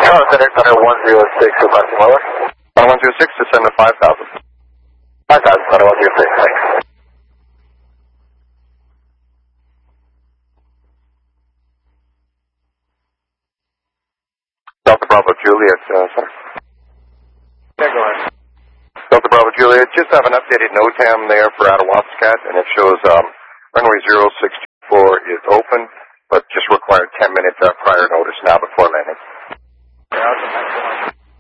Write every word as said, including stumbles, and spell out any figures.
Oh, Center, Center one zero six, requesting lower. Center one zero six, descend to five thousand. five thousand, Center one zero six, thanks. Delta Bravo Juliet, uh, Center. Yeah, go ahead. Delta Bravo Juliet, just have an updated NOTAM there for Attawatskakat, and it shows um, runway zero six two four is open, but just required ten minutes uh, prior notice now before landing. Yeah, awesome. Thanks so much.